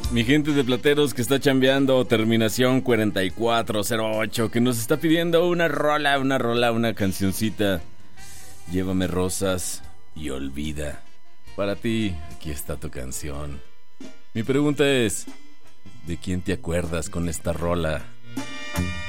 Mi gente de Plateros que está chambeando, terminación 4408, que nos está pidiendo una rola, una cancioncita. Llévame rosas y olvida. Para ti, aquí está tu canción. Mi pregunta es, ¿de quién te acuerdas con esta rola?